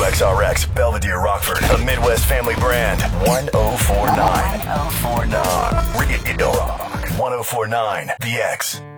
WXRX, Belvedere, Rockford, a Midwest family brand. 1049. 1049. Radio Rock. 1049. The X.